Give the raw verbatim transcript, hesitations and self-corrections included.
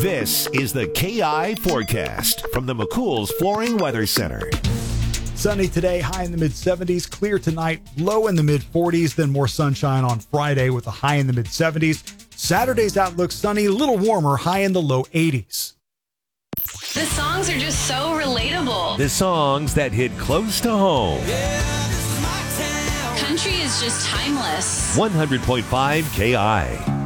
This is the K I forecast from the McCool's Flooring Weather Center. Sunny today, high in the mid seventies. Clear tonight, low in the mid forties. Then more sunshine on Friday with a high in the mid seventies. Saturday's outlook sunny, a little warmer, high in the low eighties. The songs are just so relatable. The songs that hit close to home. Country is just timeless. one hundred point five K I.